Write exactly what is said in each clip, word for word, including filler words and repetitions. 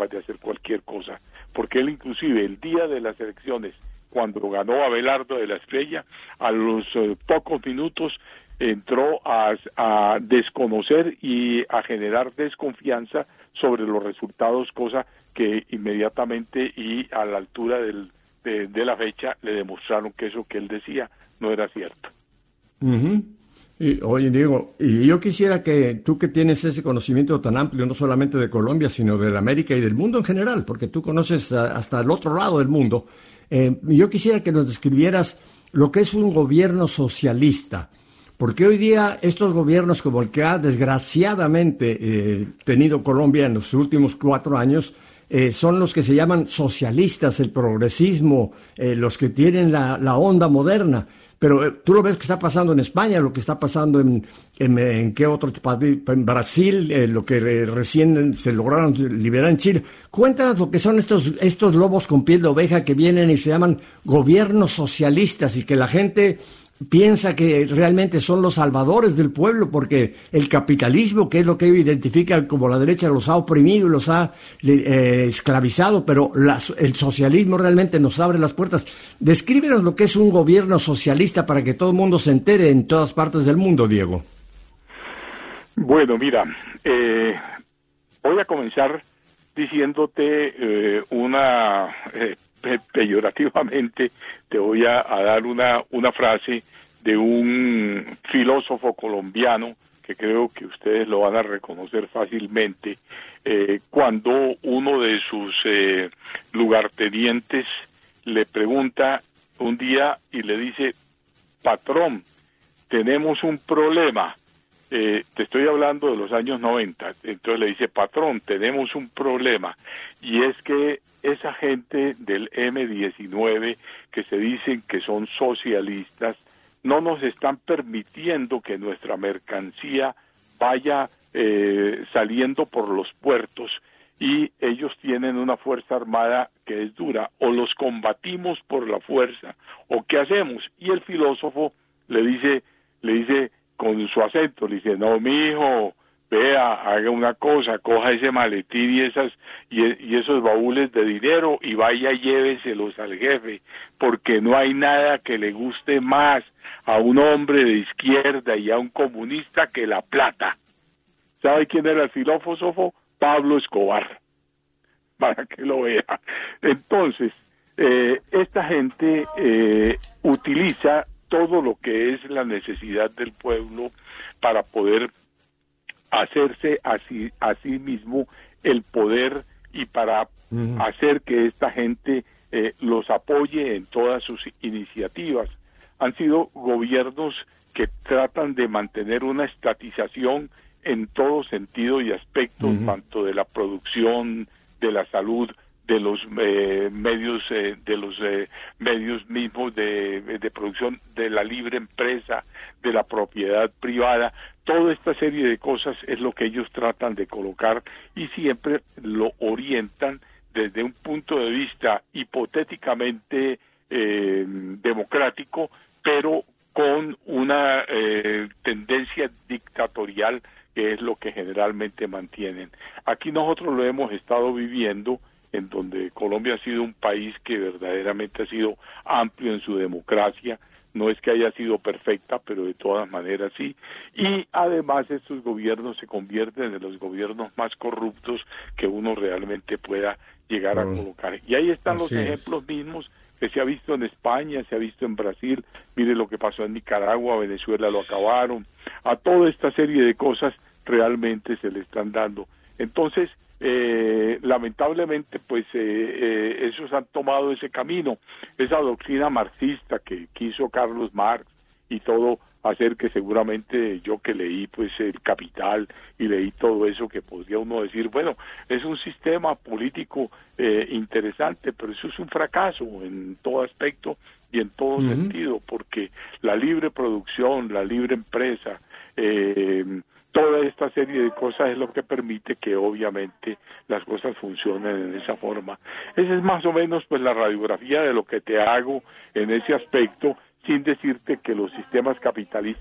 capaz de hacer cualquier cosa, porque él inclusive el día de las elecciones, cuando ganó Abelardo de la Estrella, a los eh, pocos minutos entró a, a desconocer y a generar desconfianza sobre los resultados, cosa que inmediatamente y a la altura del, de, de la fecha le demostraron que eso que él decía no era cierto. Uh-huh. Y, oye, Diego, y yo quisiera que tú, que tienes ese conocimiento tan amplio, no solamente de Colombia, sino de América y del mundo en general, porque tú conoces a, hasta el otro lado del mundo, eh, yo quisiera que nos describieras lo que es un gobierno socialista, porque hoy día estos gobiernos como el que ha desgraciadamente eh, tenido Colombia en los últimos cuatro años, eh, son los que se llaman socialistas, el progresismo, eh, los que tienen la, la onda moderna. Pero eh, tú lo ves que está pasando en España, lo que está pasando en, en, en qué otro país, en Brasil, eh, lo que eh, recién se lograron liberar en Chile. Cuéntanos lo que son estos, estos lobos con piel de oveja que vienen y se llaman gobiernos socialistas y que la gente piensa que realmente son los salvadores del pueblo, porque el capitalismo, que es lo que ellos identifican como la derecha, los ha oprimido y los ha eh, esclavizado, pero la, el socialismo realmente nos abre las puertas. Descríbenos lo que es un gobierno socialista para que todo el mundo se entere en todas partes del mundo, Diego. Bueno, mira, eh, voy a comenzar diciéndote eh, una... Eh, peyorativamente te voy a, a dar una, una frase de un filósofo colombiano que creo que ustedes lo van a reconocer fácilmente, eh, cuando uno de sus eh, lugartenientes le pregunta un día y le dice: patrón, tenemos un problema. Eh, te estoy hablando de los años noventa, entonces le dice: patrón, tenemos un problema, y es que esa gente del eme diecinueve que se dicen que son socialistas no nos están permitiendo que nuestra mercancía vaya eh, saliendo por los puertos, y ellos tienen una fuerza armada que es dura, o los combatimos por la fuerza, o qué hacemos. Y el filósofo le dice, le dice con su acento, le dice: no, mijo, vea, haga una cosa, coja ese maletín y esas y, y esos baúles de dinero y vaya y lléveselos al jefe, porque no hay nada que le guste más a un hombre de izquierda y a un comunista que la plata. ¿Sabe quién era el filósofo? Pablo Escobar, para que lo vea. Entonces, eh, esta gente eh, utiliza todo lo que es la necesidad del pueblo para poder hacerse a sí, a sí mismo el poder, y para uh-huh. hacer que esta gente eh, los apoye en todas sus iniciativas. Han sido gobiernos que tratan de mantener una estatización en todo sentido y aspecto, uh-huh. tanto de la producción, de la salud, de los eh, medios eh, de los eh, medios mismos de, de producción, de la libre empresa, de la propiedad privada. Toda esta serie de cosas es lo que ellos tratan de colocar, y siempre lo orientan desde un punto de vista hipotéticamente eh, democrático, pero con una eh, tendencia dictatorial, que es lo que generalmente mantienen. Aquí nosotros lo hemos estado viviendo, en donde Colombia ha sido un país que verdaderamente ha sido amplio en su democracia. No es que haya sido perfecta, pero de todas maneras sí. Y además estos gobiernos se convierten en los gobiernos más corruptos que uno realmente pueda llegar a colocar. Y ahí están los ejemplos mismos que se ha visto en España, se ha visto en Brasil. Mire lo que pasó en Nicaragua, Venezuela lo acabaron. A toda esta serie de cosas realmente se le están dando. Entonces, Eh, lamentablemente pues eh, eh, esos han tomado ese camino, esa doctrina marxista que quiso Carlos Marx y todo, hacer que seguramente yo que leí pues el Capital y leí todo eso, que podría uno decir, bueno, es un sistema político eh, interesante, pero eso es un fracaso en todo aspecto y en todo uh-huh. sentido, porque la libre producción, la libre empresa, eh, toda esta serie de cosas es lo que permite que obviamente las cosas funcionen en esa forma. Esa es más o menos pues la radiografía de lo que te hago en ese aspecto, sin decirte que los sistemas capitalistas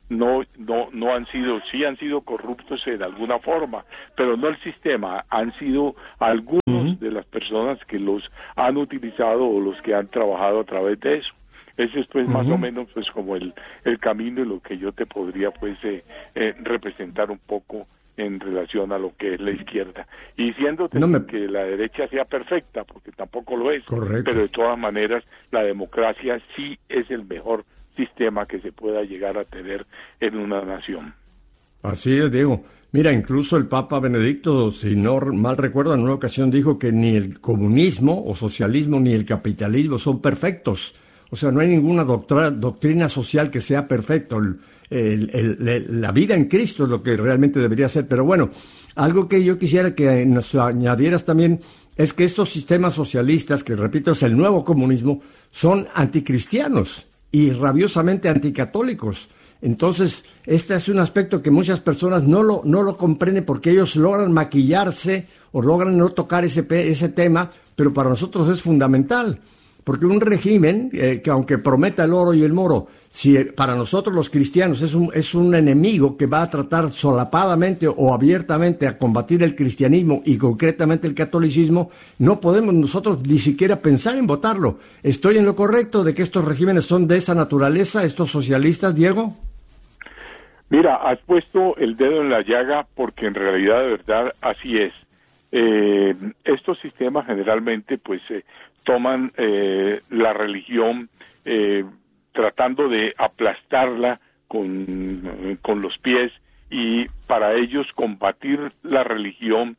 no no no han sido, sí han sido corruptos en alguna forma, pero no el sistema, han sido algunos uh-huh. de las personas que los han utilizado o los que han trabajado a través de eso. Ese es pues uh-huh. más o menos pues como el el camino y lo que yo te podría pues eh, eh, representar un poco en relación a lo que es la izquierda, y diciéndote no me... que la derecha sea perfecta, porque tampoco lo es. Correcto. Pero de todas maneras la democracia sí es el mejor sistema que se pueda llegar a tener en una nación. Así es, Diego. Mira, incluso el Papa Benedicto, si no mal recuerdo, en una ocasión dijo que ni el comunismo o socialismo ni el capitalismo son perfectos. O sea, no hay ninguna doctrina, doctrina social que sea perfecto. El, el, el, el, la vida en Cristo es lo que realmente debería ser. Pero bueno, algo que yo quisiera que nos añadieras también es que estos sistemas socialistas, que repito es el nuevo comunismo, son anticristianos y rabiosamente anticatólicos. Entonces, este es un aspecto que muchas personas no lo, no lo comprenden porque ellos logran maquillarse o logran no tocar ese, ese tema, pero para nosotros es fundamental. Porque un régimen, eh, que aunque prometa el oro y el moro, si para nosotros los cristianos es un, es un enemigo que va a tratar solapadamente o abiertamente a combatir el cristianismo y concretamente el catolicismo, no podemos nosotros ni siquiera pensar en votarlo. ¿Estoy en lo correcto de que estos regímenes son de esa naturaleza, estos socialistas, Diego? Mira, has puesto el dedo en la llaga porque en realidad de verdad así es. Eh, estos sistemas generalmente pues eh, toman eh, la religión eh, tratando de aplastarla con, con los pies, y para ellos combatir la religión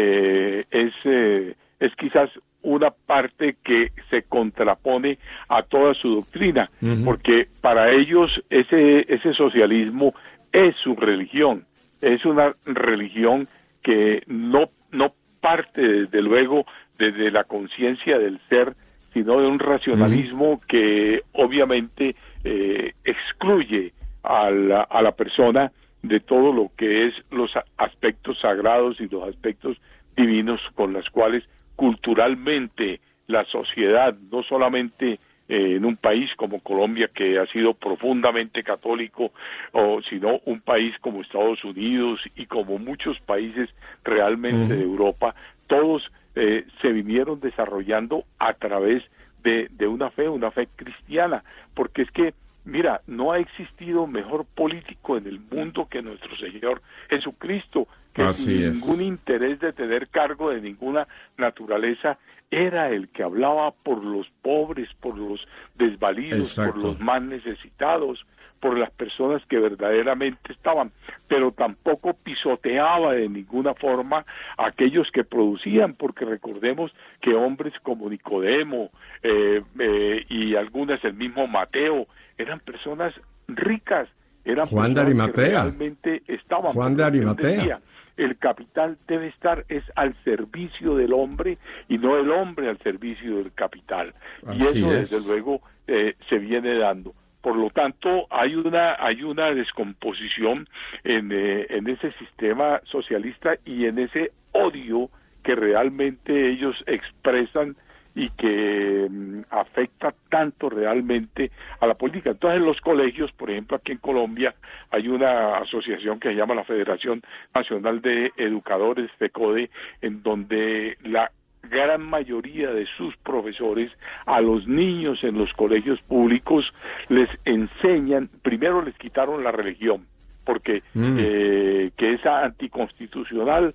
eh, es, eh, es quizás una parte que se contrapone a toda su doctrina, uh-huh. porque para ellos ese, ese socialismo es su religión, es una religión que no, no parte desde luego desde la conciencia del ser, sino de un racionalismo uh-huh. que obviamente eh, excluye a la, a la persona de todo lo que es los aspectos sagrados y los aspectos divinos con los cuales culturalmente la sociedad, no solamente eh, en un país como Colombia, que ha sido profundamente católico, o sino un país como Estados Unidos y como muchos países realmente uh-huh. de Europa, todos eh, se vinieron desarrollando a través de, de una fe, una fe cristiana, porque es que, mira, no ha existido mejor político en el mundo que nuestro Señor Jesucristo, que Así sin es. ningún interés de tener cargo de ninguna naturaleza, era el que hablaba por los pobres, por los desvalidos, Exacto. por los más necesitados, por las personas que verdaderamente estaban, pero tampoco pisoteaba de ninguna forma a aquellos que producían, porque recordemos que hombres como Nicodemo eh, eh, y algunas, el mismo Mateo, eran personas ricas, eran Juan personas de Arimatea. que realmente estaban. Juan de Arimatea. Decía, el capital debe estar es al servicio del hombre y no el hombre al servicio del capital. Así y eso es. Desde luego eh, se viene dando. Por lo tanto, hay una hay una descomposición en, eh, en ese sistema socialista y en ese odio que realmente ellos expresan y que mm, afecta tanto realmente a la política. Entonces, en los colegios, por ejemplo, aquí en Colombia hay una asociación que se llama la Federación Nacional de Educadores, FECODE, en donde la gran mayoría de sus profesores a los niños en los colegios públicos les enseñan, primero les quitaron la religión, porque mm. eh, que es anticonstitucional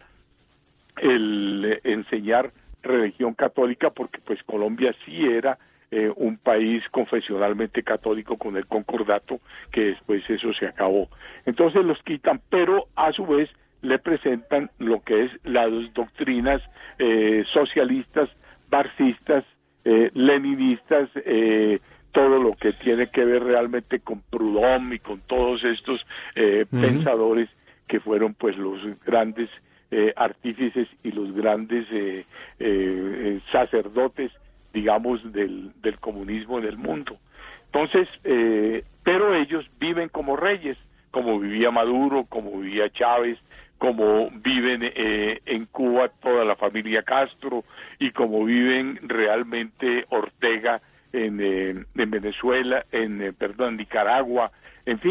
el enseñar religión católica, porque pues Colombia sí era eh, un país confesionalmente católico con el concordato, que después eso se acabó. Entonces los quitan, pero a su vez le presentan lo que es las doctrinas eh, socialistas, marxistas, eh, leninistas, eh, todo lo que tiene que ver realmente con Proudhon y con todos estos eh, uh-huh. pensadores que fueron pues los grandes eh, artífices y los grandes eh, eh, sacerdotes, digamos, del, del comunismo en el mundo. Entonces, eh, pero ellos viven como reyes, como vivía Maduro, como vivía Chávez, como viven eh, en Cuba toda la familia Castro y como viven realmente Ortega en, eh, en Venezuela, en eh, perdón, Nicaragua, en fin,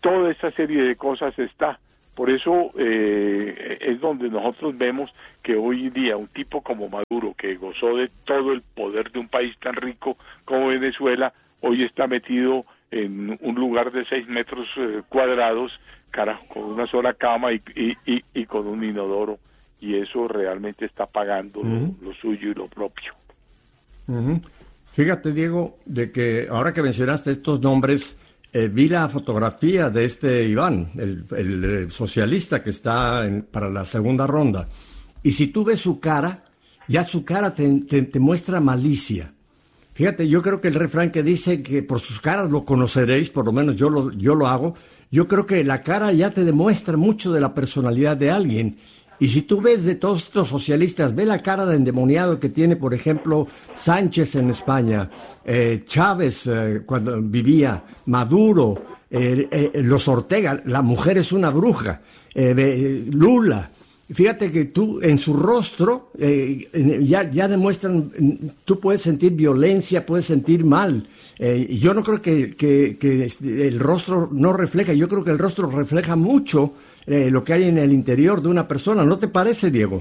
toda esa serie de cosas está. Por eso eh, es donde nosotros vemos que hoy día un tipo como Maduro, que gozó de todo el poder de un país tan rico como Venezuela, hoy está metido en un lugar de seis metros eh, cuadrados, carajo, con una sola cama y, y, y, y con un inodoro, y eso realmente está pagando uh-huh. lo, lo suyo y lo propio. Uh-huh. Fíjate, Diego, de que ahora que mencionaste estos nombres, eh, vi la fotografía de este Iván, el, el, el socialista que está en, para la segunda ronda, y si tú ves su cara, ya su cara te, te, te muestra malicia. Fíjate, yo creo que el refrán que dice que por sus caras lo conoceréis, por lo menos yo lo, yo lo hago, yo creo que la cara ya te demuestra mucho de la personalidad de alguien. Y si tú ves de todos estos socialistas, ve la cara de endemoniado que tiene, por ejemplo, Sánchez en España, eh, Chávez eh, cuando vivía, Maduro, eh, eh, los Ortega, la mujer es una bruja, eh, Lula. Fíjate que tú, en su rostro, eh, ya, ya demuestran, tú puedes sentir violencia, puedes sentir mal. Eh, y yo no creo que, que, que el rostro no refleja, yo creo que el rostro refleja mucho eh, lo que hay en el interior de una persona. ¿No te parece, Diego?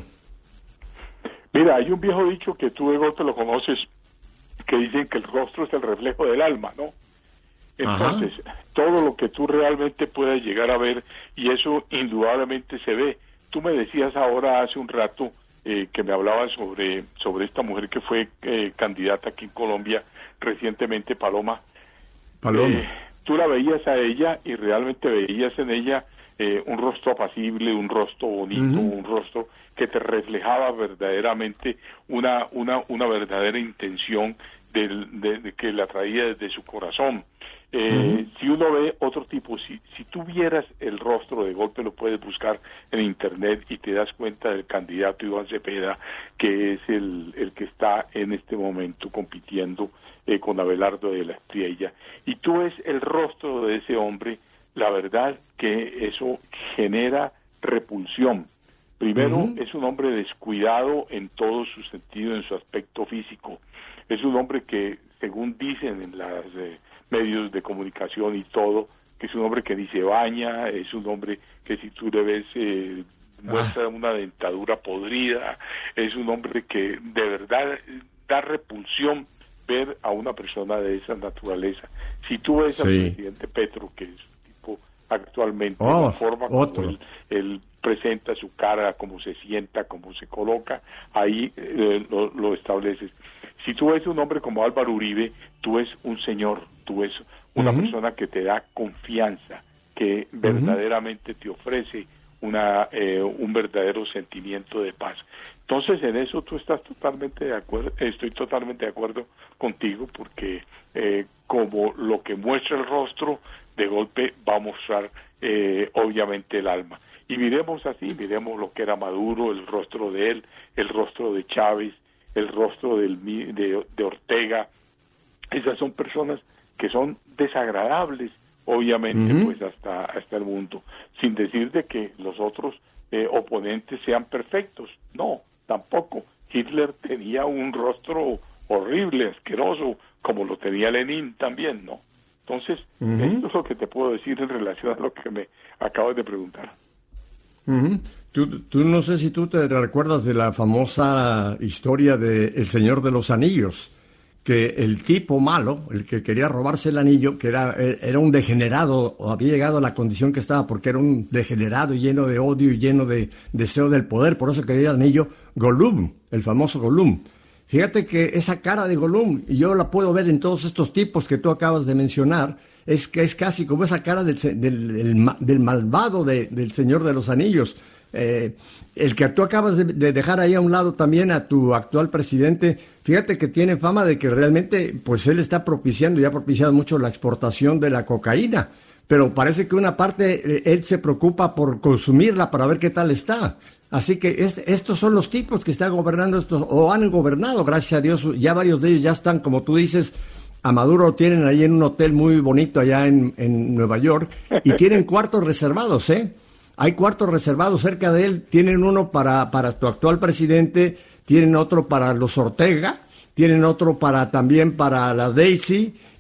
Mira, hay un viejo dicho que tú de golpe lo conoces, que dicen que el rostro es el reflejo del alma, ¿no? Entonces, ajá, todo lo que tú realmente puedas llegar a ver, y eso indudablemente se ve. Tú me decías ahora hace un rato eh, que me hablabas sobre sobre esta mujer que fue eh, candidata aquí en Colombia recientemente, Paloma. Paloma. Eh, tú la veías a ella y realmente veías en ella eh, un rostro apacible, un rostro bonito, uh-huh. un rostro que te reflejaba verdaderamente una una una verdadera intención del, de, de que la traía desde su corazón. Eh, uh-huh. Si uno ve otro tipo, si, si tú vieras el rostro, de golpe lo puedes buscar en internet y te das cuenta del candidato Iván Cepeda, que es el, el que está en este momento compitiendo eh, con Abelardo de la Espriella, y tú ves el rostro de ese hombre, la verdad que eso genera repulsión. Primero, uh-huh. es un hombre descuidado en todo su sentido, en su aspecto físico. Es un hombre que, según dicen en las eh, medios de comunicación y todo, que es un hombre que ni se baña, es un hombre que si tú le ves eh, muestra ah. una dentadura podrida, es un hombre que de verdad da repulsión ver a una persona de esa naturaleza. Si tú ves sí. al presidente Petro, que es un tipo actualmente, oh, la forma como él, él presenta su cara, cómo se sienta, cómo se coloca, ahí eh, lo, lo estableces. Si tú ves un hombre como Álvaro Uribe, tú ves un señor, tú ves una uh-huh. persona que te da confianza, que uh-huh. verdaderamente te ofrece una eh, un verdadero sentimiento de paz. Entonces, en eso tú estás totalmente de acuerdo, estoy totalmente de acuerdo contigo, porque eh, como lo que muestra el rostro, de golpe va a mostrar eh, obviamente el alma. Y miremos así, miremos lo que era Maduro, el rostro de él, el rostro de Chávez, el rostro del, de, de Ortega. Esas son personas que son desagradables, obviamente, uh-huh. pues hasta hasta el mundo, sin decir de que los otros eh, oponentes sean perfectos. No, tampoco. Hitler tenía un rostro horrible, asqueroso, como lo tenía Lenin también, ¿no? Entonces, uh-huh. esto es lo que te puedo decir en relación a lo que me acabas de preguntar. Uh-huh. Tú, tú no sé si tú te recuerdas de la famosa historia de El Señor de los Anillos, que el tipo malo, el que quería robarse el anillo, que era, era un degenerado, o había llegado a la condición que estaba, porque era un degenerado y lleno de odio y lleno de deseo del poder, por eso quería el anillo, Gollum, el famoso Gollum. Fíjate que esa cara de Gollum, y yo la puedo ver en todos estos tipos que tú acabas de mencionar, es que es casi como esa cara del, del, del, del malvado de, del Señor de los Anillos. Eh, el que tú acabas de, de dejar ahí a un lado también a tu actual presidente, fíjate que tiene fama de que realmente, pues él está propiciando y ha propiciado mucho la exportación de la cocaína, pero parece que una parte, eh, él se preocupa por consumirla para ver qué tal está. Así que este, estos son los tipos que están gobernando estos, o han gobernado, gracias a Dios, ya varios de ellos ya están, como tú dices, a Maduro lo tienen ahí en un hotel muy bonito allá en, en Nueva York, y tienen cuartos reservados, ¿eh? Hay cuartos reservados cerca de él, tienen uno para, para tu actual presidente, tienen otro para los Ortega, tienen otro para también para la Daisy,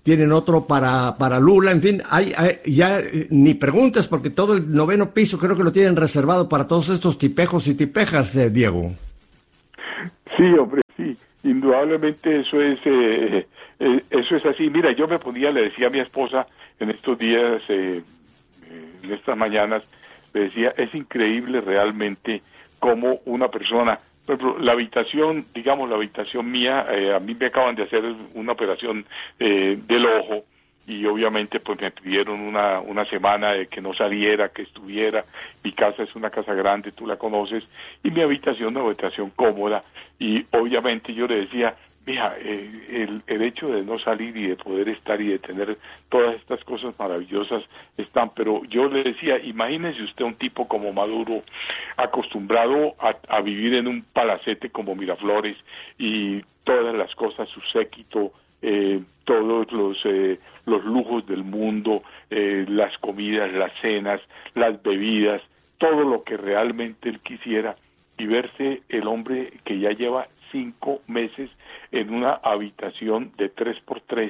tienen otro para, para Lula, en fin, hay, hay ya eh, ni preguntas porque todo el noveno piso creo que lo tienen reservado para todos estos tipejos y tipejas, eh, Diego. Sí, hombre, sí, indudablemente eso es eh, eh, eso es así. Mira, yo me ponía, le decía a mi esposa en estos días, eh, eh, en estas mañanas, le decía, es increíble realmente cómo una persona, por ejemplo, la habitación, digamos la habitación mía, eh, a mí me acaban de hacer una operación eh, del ojo, y obviamente pues me pidieron una una semana de que no saliera, que estuviera. Mi casa es una casa grande, tú la conoces, y mi habitación es una habitación cómoda, y obviamente yo le decía, mira, eh, el, el hecho de no salir y de poder estar y de tener todas estas cosas maravillosas están, pero yo le decía, imagínese usted un tipo como Maduro, acostumbrado a, a vivir en un palacete como Miraflores, y todas las cosas, su séquito, eh, todos los eh, los lujos del mundo, eh, las comidas, las cenas, las bebidas, todo lo que realmente él quisiera, y verse el hombre que ya lleva cinco meses en una habitación de tres por tres,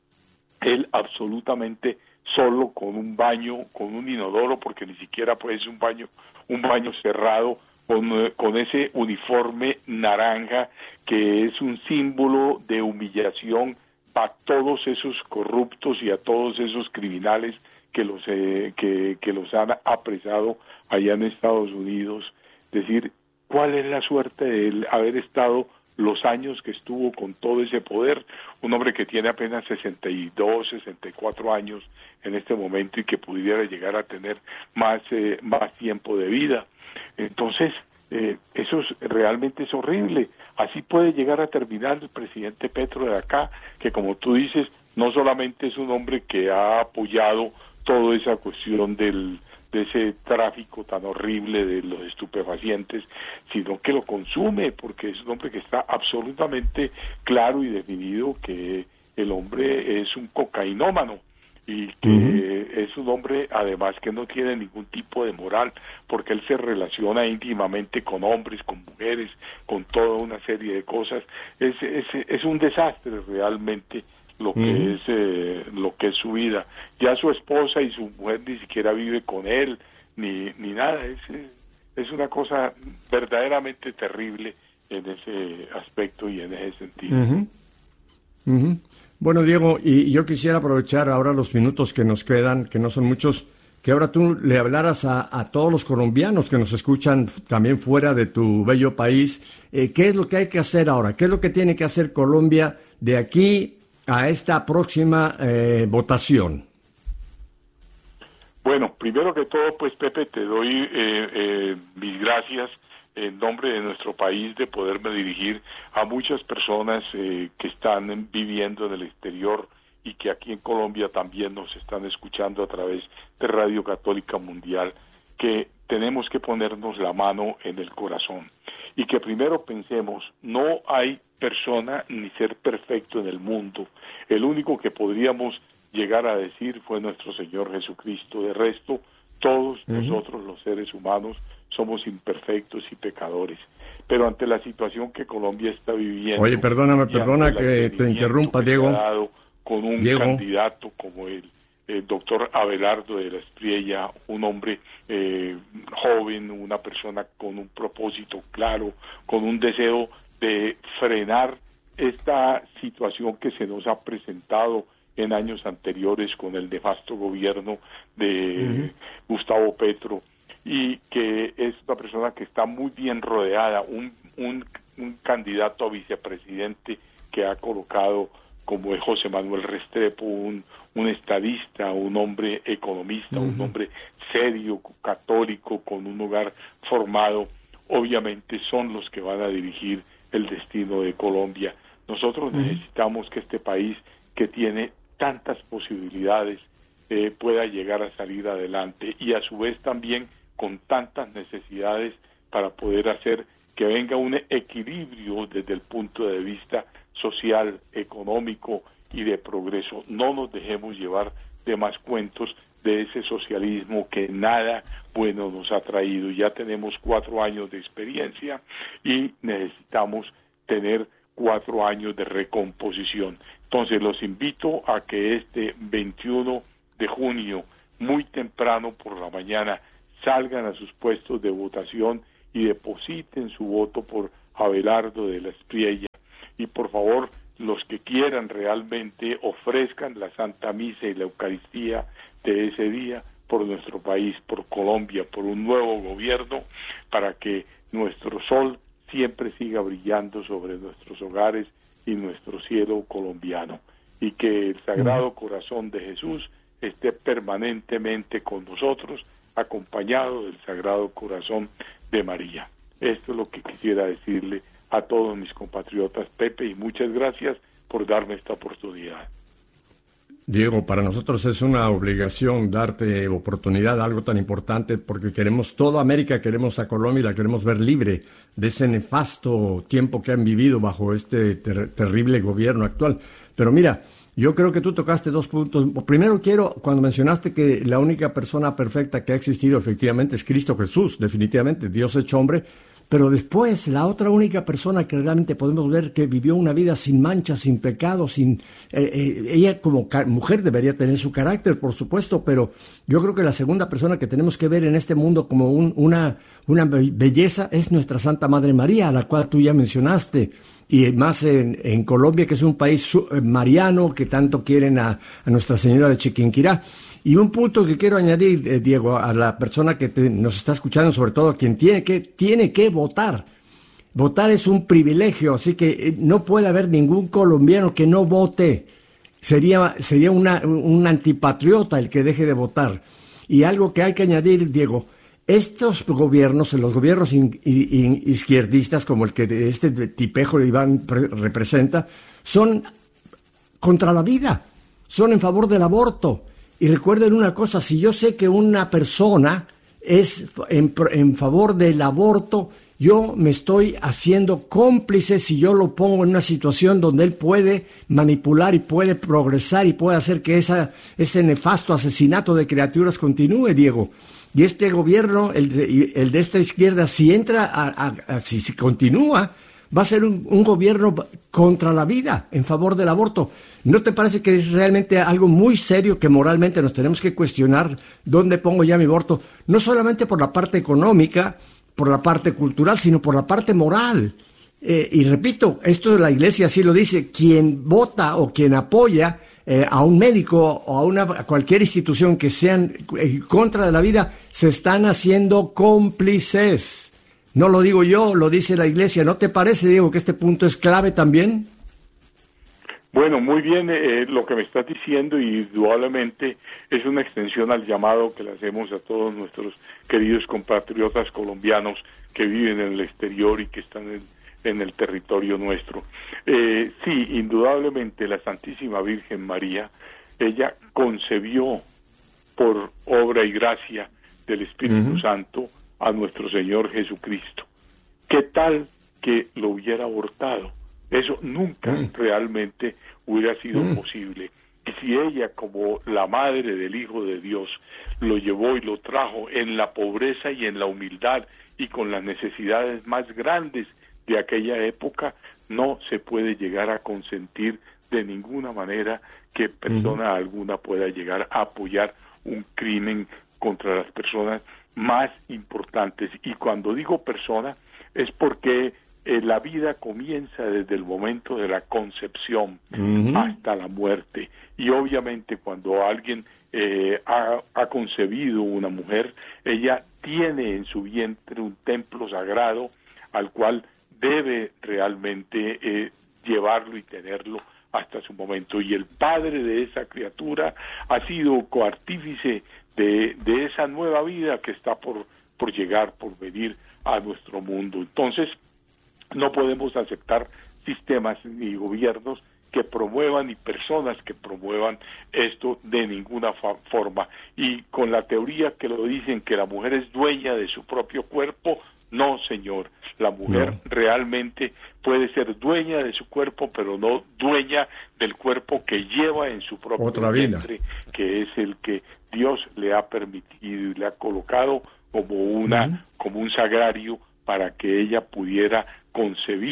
él absolutamente solo, con un baño, con un inodoro, porque ni siquiera puede ser un baño, un baño cerrado, con, con ese uniforme naranja que es un símbolo de humillación a todos esos corruptos y a todos esos criminales que los eh, que, que los han apresado allá en Estados Unidos. Es decir, ¿cuál es la suerte de él haber estado los años que estuvo con todo ese poder? Un hombre que tiene apenas sesenta y dos, sesenta y cuatro años en este momento, y que pudiera llegar a tener más eh, más tiempo de vida. Entonces, eh, eso es, realmente es horrible. Así puede llegar a terminar el presidente Petro de acá, que como tú dices, no solamente es un hombre que ha apoyado toda esa cuestión del de ese tráfico tan horrible de los estupefacientes, sino que lo consume, porque es un hombre que está absolutamente claro y definido que el hombre es un cocainómano, y que uh-huh. es un hombre además que no tiene ningún tipo de moral, porque él se relaciona íntimamente con hombres, con mujeres, con toda una serie de cosas. Es, es, es un desastre realmente lo que uh-huh. es eh, lo que es su vida. Ya su esposa y su mujer ni siquiera vive con él, ni, ni nada. Es, es una cosa verdaderamente terrible en ese aspecto y en ese sentido. Uh-huh. Uh-huh. Bueno, Diego, y yo quisiera aprovechar ahora los minutos que nos quedan, que no son muchos, que ahora tú le hablaras a, a todos los colombianos que nos escuchan también fuera de tu bello país. Eh, ¿Qué es lo que hay que hacer ahora? ¿Qué es lo que tiene que hacer Colombia de aquí a esta próxima eh, votación? Bueno, primero que todo, pues, Pepe, te doy eh, eh, mis gracias en nombre de nuestro país de poderme dirigir a muchas personas eh, que están viviendo en el exterior y que aquí en Colombia también nos están escuchando a través de Radio Católica Mundial, que tenemos que ponernos la mano en el corazón y que primero pensemos, no hay persona ni ser perfecto en el mundo. El único que podríamos llegar a decir fue nuestro Señor Jesucristo. De resto, todos uh-huh. nosotros los seres humanos somos imperfectos y pecadores. Pero ante la situación que Colombia está viviendo... Oye, perdóname, perdona que te interrumpa, Diego. Con un Diego. candidato como el, el doctor Abelardo de la Espriella, un hombre eh, joven, una persona con un propósito claro, con un deseo de frenar esta situación que se nos ha presentado en años anteriores con el nefasto gobierno de uh-huh. Gustavo Petro, y que es una persona que está muy bien rodeada, un, un, un candidato a vicepresidente que ha colocado como es José Manuel Restrepo, un, un estadista, un hombre economista, uh-huh. un hombre serio, católico, con un hogar formado. Obviamente son los que van a dirigir el destino de Colombia. Nosotros uh-huh. necesitamos que este país, que tiene tantas posibilidades, eh, pueda llegar a salir adelante, y a su vez también con tantas necesidades, para poder hacer que venga un equilibrio desde el punto de vista social, económico y de progreso. No nos dejemos llevar de más cuentos de ese socialismo que nada bueno nos ha traído. Ya tenemos cuatro años de experiencia y necesitamos tener cuatro años de recomposición. Entonces los invito a que este veintiuno de junio, muy temprano por la mañana, salgan a sus puestos de votación y depositen su voto por Abelardo de la Espriella. Y por favor, los que quieran realmente ofrezcan la Santa Misa y la Eucaristía de ese día por nuestro país, por Colombia, por un nuevo gobierno, para que nuestro sol siempre siga brillando sobre nuestros hogares y nuestro cielo colombiano, y que el Sagrado Corazón de Jesús esté permanentemente con nosotros, acompañado del Sagrado Corazón de María. Esto es lo que quisiera decirle a todos mis compatriotas, Pepe, y muchas gracias por darme esta oportunidad. Diego, para nosotros es una obligación darte oportunidad a algo tan importante, porque queremos toda América, queremos a Colombia y la queremos ver libre de ese nefasto tiempo que han vivido bajo este ter- terrible gobierno actual. Pero mira, yo creo que tú tocaste dos puntos. Primero quiero, cuando mencionaste que la única persona perfecta que ha existido efectivamente es Cristo Jesús, definitivamente, Dios hecho hombre. Pero después, la otra única persona que realmente podemos ver que vivió una vida sin mancha, sin pecado, sin eh, eh, ella como ca- mujer debería tener su carácter, por supuesto, pero yo creo que la segunda persona que tenemos que ver en este mundo como un, una, una be- belleza es nuestra Santa Madre María, a la cual tú ya mencionaste, y más en, en Colombia, que es un país su- eh, mariano, que tanto quieren a, a Nuestra Señora de Chiquinquirá. Y un punto que quiero añadir, eh, Diego, a la persona que te, nos está escuchando, sobre todo a quien tiene que, tiene que votar. Votar es un privilegio, así que eh, no puede haber ningún colombiano que no vote. Sería, sería una, un antipatriota el que deje de votar. Y algo que hay que añadir, Diego, estos gobiernos, los gobiernos in, in, izquierdistas, como el que este tipejo Iván pre, representa, son contra la vida, son en favor del aborto. Y recuerden una cosa, si yo sé que una persona es en, en favor del aborto, yo me estoy haciendo cómplice si yo lo pongo en una situación donde él puede manipular y puede progresar y puede hacer que esa, ese nefasto asesinato de criaturas continúe, Diego. Y este gobierno, el de, el de esta izquierda, si entra, a, a, a, si, si continúa, va a ser un, un gobierno contra la vida, en favor del aborto. ¿No te parece que es realmente algo muy serio que moralmente nos tenemos que cuestionar dónde pongo ya mi aborto? No solamente por la parte económica, por la parte cultural, sino por la parte moral. Eh, y repito, esto de la Iglesia así lo dice, quien vota o quien apoya eh, a un médico o a, una, a cualquier institución que sean en contra de la vida, se están haciendo cómplices. No lo digo yo, lo dice la Iglesia. ¿No te parece, Diego, que este punto es clave también? Bueno, muy bien eh, lo que me estás diciendo, y indudablemente es una extensión al llamado que le hacemos a todos nuestros queridos compatriotas colombianos que viven en el exterior y que están en, en el territorio nuestro. Eh, sí, indudablemente la Santísima Virgen María, ella concebió por obra y gracia del Espíritu uh-huh. Santo a nuestro Señor Jesucristo. ¿Qué tal que lo hubiera abortado? Eso nunca mm. realmente hubiera sido mm. posible. Y si ella, como la madre del Hijo de Dios, lo llevó y lo trajo en la pobreza y en la humildad y con las necesidades más grandes de aquella época, no se puede llegar a consentir de ninguna manera que persona mm. alguna pueda llegar a apoyar un crimen contra las personas más importantes. Y cuando digo persona, es porque Eh, la vida comienza desde el momento de la concepción uh-huh. hasta la muerte, y obviamente cuando alguien eh, ha, ha concebido una mujer, ella tiene en su vientre un templo sagrado al cual debe realmente eh, llevarlo y tenerlo hasta su momento, y el padre de esa criatura ha sido coartífice de, de esa nueva vida que está por, por llegar, por venir a nuestro mundo. Entonces, no podemos aceptar sistemas ni gobiernos que promuevan y personas que promuevan esto de ninguna fa- forma. Y con la teoría que lo dicen, que la mujer es dueña de su propio cuerpo, no, señor. La mujer no. realmente puede ser dueña de su cuerpo, pero no dueña del cuerpo que lleva en su propio Otra vientre, vida. Que es el que Dios le ha permitido y le ha colocado como una, uh-huh. como un sagrario para que ella pudiera concebir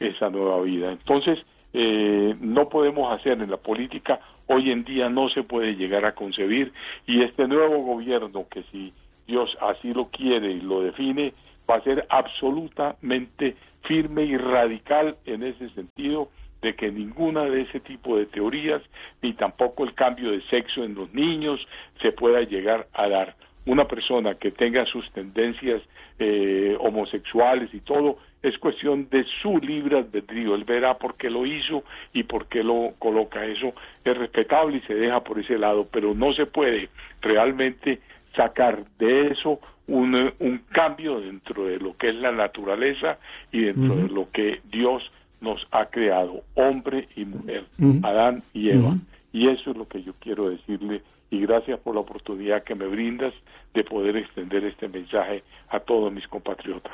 esa nueva vida. Entonces, eh, no podemos hacer en la política, hoy en día no se puede llegar a concebir, y este nuevo gobierno, que si Dios así lo quiere y lo define, va a ser absolutamente firme y radical en ese sentido, de que ninguna de ese tipo de teorías, ni tampoco el cambio de sexo en los niños, se pueda llegar a dar. Una persona que tenga sus tendencias eh, homosexuales y todo, es cuestión de su libre albedrío. Él verá por qué lo hizo y por qué lo coloca. Eso es respetable y se deja por ese lado, pero no se puede realmente sacar de eso un, un cambio dentro de lo que es la naturaleza y dentro uh-huh. de lo que Dios nos ha creado, hombre y mujer, uh-huh. Adán y Eva. Uh-huh. Y eso es lo que yo quiero decirle, y gracias por la oportunidad que me brindas de poder extender este mensaje a todos mis compatriotas.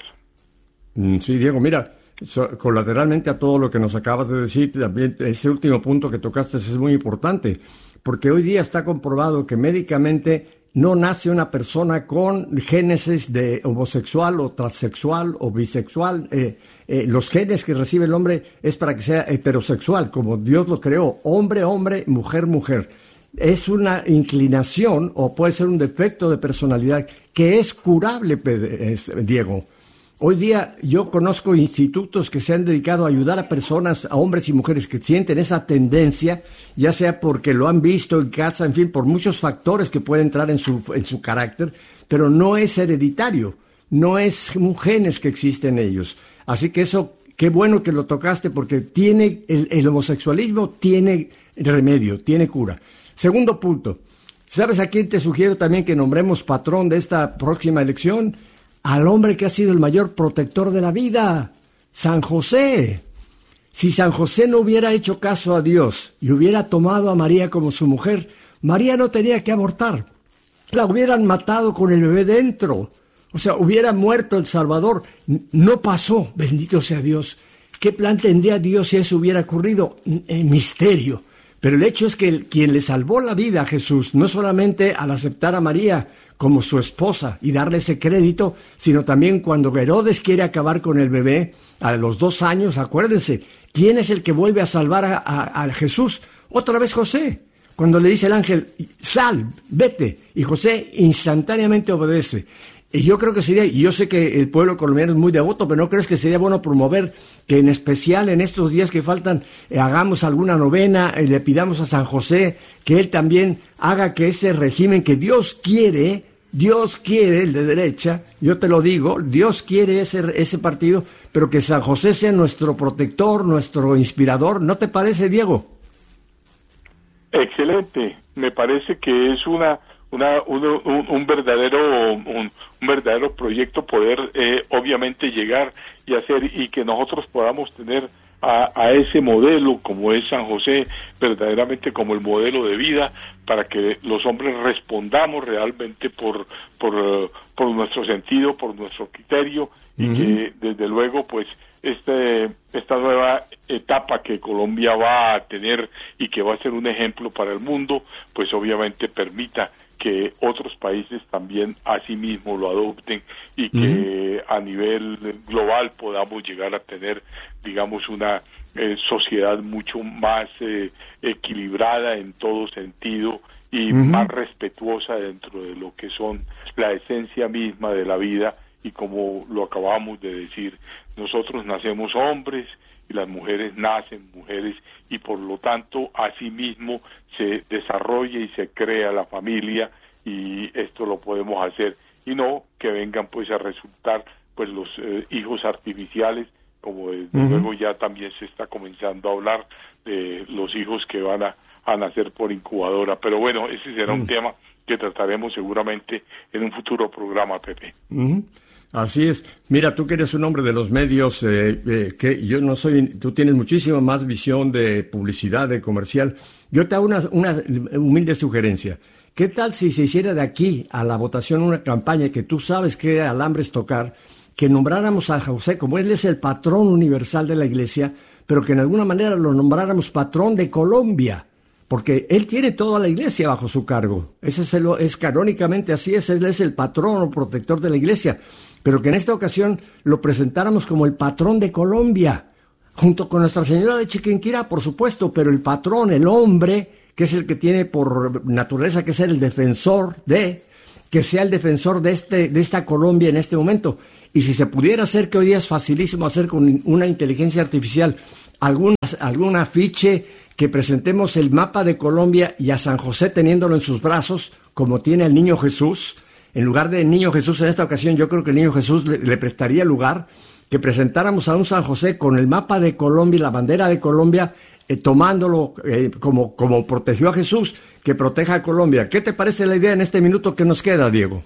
Sí, Diego, mira, so, colateralmente a todo lo que nos acabas de decir, también ese último punto que tocaste es muy importante, porque hoy día está comprobado que médicamente no nace una persona con génesis de homosexual o transexual o bisexual. Eh, eh, los genes que recibe el hombre es para que sea heterosexual, como Dios lo creó, hombre, hombre, mujer, mujer. Es una inclinación o puede ser un defecto de personalidad que es curable, Diego. Hoy día yo conozco institutos que se han dedicado a ayudar a personas, a hombres y mujeres que sienten esa tendencia, ya sea porque lo han visto en casa, en fin, por muchos factores que pueden entrar en su, en su carácter, pero no es hereditario, no es un genes que existen en ellos. Así que eso, qué bueno que lo tocaste, porque tiene el, el homosexualismo tiene remedio, tiene cura. Segundo punto, ¿sabes a quién te sugiero también que nombremos patrón de esta próxima elección? Al hombre que ha sido el mayor protector de la vida, San José. Si San José no hubiera hecho caso a Dios y hubiera tomado a María como su mujer, María no tenía que abortar. La hubieran matado con el bebé dentro. O sea, hubiera muerto el Salvador. No pasó, bendito sea Dios. ¿Qué plan tendría Dios si eso hubiera ocurrido? En misterio. Pero el hecho es que el, quien le salvó la vida a Jesús, no solamente al aceptar a María como su esposa y darle ese crédito, sino también cuando Herodes quiere acabar con el bebé a los dos años, acuérdense, ¿quién es el que vuelve a salvar a, a, a Jesús? Otra vez José, cuando le dice el ángel, sal, vete, y José instantáneamente obedece. Y yo creo que sería, y yo sé que el pueblo colombiano es muy devoto, pero ¿no crees que sería bueno promover que en especial en estos días que faltan eh, hagamos alguna novena y eh, le pidamos a San José que él también haga que ese régimen que Dios quiere, Dios quiere, el de derecha, yo te lo digo, Dios quiere ese, ese partido, pero que San José sea nuestro protector, nuestro inspirador? ¿No te parece, Diego? Excelente, me parece que es una... Una, un, un, un verdadero un, un verdadero proyecto poder eh, obviamente llegar y hacer y que nosotros podamos tener a, a ese modelo como es San José, verdaderamente como el modelo de vida, para que los hombres respondamos realmente por por, por nuestro sentido, por nuestro criterio, y uh-huh. que desde luego pues este esta nueva etapa que Colombia va a tener y que va a ser un ejemplo para el mundo, pues obviamente permita que otros países también asimismo lo adopten y que uh-huh. a nivel global podamos llegar a tener, digamos, una eh, sociedad mucho más eh, equilibrada en todo sentido y uh-huh. más respetuosa dentro de lo que son la esencia misma de la vida. Y como lo acabamos de decir, nosotros nacemos hombres y las mujeres nacen mujeres, y por lo tanto asimismo se desarrolla y se crea la familia, y esto lo podemos hacer, y no que vengan pues a resultar pues los eh, hijos artificiales, como desde uh-huh. luego ya también se está comenzando a hablar de los hijos que van a, a nacer por incubadora. Pero bueno, ese será uh-huh. un tema que trataremos seguramente en un futuro programa, Pepe. Uh-huh. Así es. Mira, tú que eres un hombre de los medios, eh, eh, que yo no soy, tú tienes muchísima más visión de publicidad, de comercial. Yo te hago una, una humilde sugerencia. ¿Qué tal si se hiciera de aquí a la votación una campaña que tú sabes qué alambres tocar, que nombráramos a José, como él es el patrón universal de la iglesia, pero que en alguna manera lo nombráramos patrón de Colombia? Porque él tiene toda la iglesia bajo su cargo. Ese es, el, es canónicamente así, es, él es el patrón o protector de la iglesia. Pero que en esta ocasión lo presentáramos como el patrón de Colombia. junto con Nuestra Señora de Chiquinquirá, por supuesto, pero el patrón, el hombre, que es el que tiene por naturaleza que ser el defensor de, que sea el defensor de, este, de esta Colombia en este momento. Y si se pudiera hacer, que hoy día es facilísimo hacer con una inteligencia artificial, algún, algún afiche que presentemos el mapa de Colombia y a San José teniéndolo en sus brazos, como tiene el Niño Jesús, en lugar del Niño Jesús en esta ocasión, yo creo que el Niño Jesús le, le prestaría lugar, que presentáramos a un San José con el mapa de Colombia y la bandera de Colombia, eh, tomándolo eh, como, como protegió a Jesús, que proteja a Colombia. ¿Qué te parece la idea en este minuto que nos queda, Diego?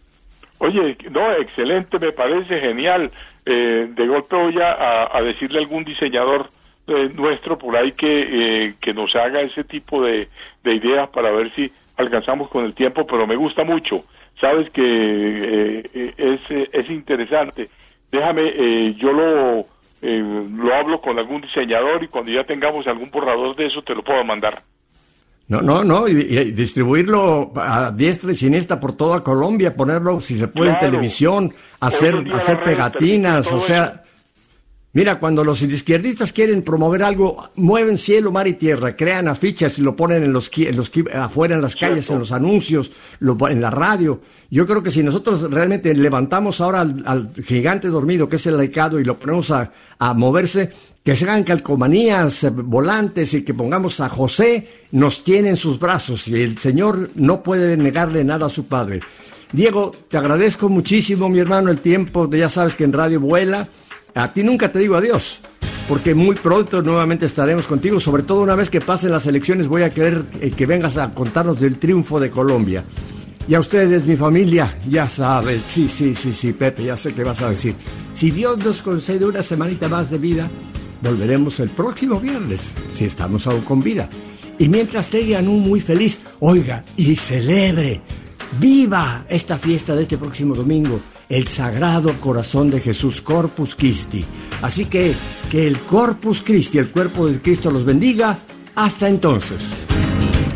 Oye, no, excelente, me parece genial. Eh, de golpe voy a, a decirle a algún diseñador eh, nuestro por ahí que, eh, que nos haga ese tipo de, de ideas para ver si alcanzamos con el tiempo, pero me gusta mucho. Sabes que eh, es, es interesante. Déjame, eh, yo lo, eh, lo hablo con algún diseñador y cuando ya tengamos algún borrador de eso te lo puedo mandar. No, no, no, y, y distribuirlo a diestra y siniestra por toda Colombia, ponerlo, si se puede, claro, en televisión, hacer, hacer pegatinas, o sea... Eso. Mira, cuando los izquierdistas quieren promover algo, mueven cielo, mar y tierra, crean afiches y lo ponen en los, en los afuera en las calles, cierto, en los anuncios, lo, en la radio. Yo creo que si nosotros realmente levantamos ahora al, al gigante dormido, que es el laicado, y lo ponemos a, a moverse, que se hagan calcomanías, volantes, y que pongamos a José, nos tiene en sus brazos, y el Señor no puede negarle nada a su Padre. Diego, te agradezco muchísimo, mi hermano, el tiempo, ya sabes que en radio vuela. A ti nunca te digo adiós, porque muy pronto nuevamente estaremos contigo, sobre todo una vez que pasen las elecciones voy a querer que vengas a contarnos del triunfo de Colombia. Y a ustedes, mi familia, ya saben, sí, sí, sí, sí, Pepe, ya sé qué vas a decir. Si Dios nos concede una semanita más de vida, volveremos el próximo viernes, si estamos aún con vida. Y mientras tengan un muy feliz, oiga, y celebre, viva esta fiesta de este próximo domingo, el Sagrado Corazón de Jesús, Corpus Christi. Así que, que el Corpus Christi, el cuerpo de Cristo, los bendiga. Hasta entonces.